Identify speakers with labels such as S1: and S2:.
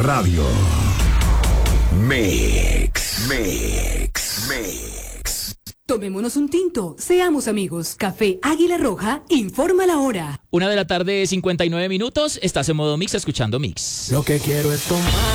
S1: Radio. Mix.
S2: Tomémonos un tinto, seamos amigos. Café Águila Roja informa la hora.
S3: 1:59 p.m. Estás en modo Mix, escuchando Mix.
S4: Lo que quiero es tomar.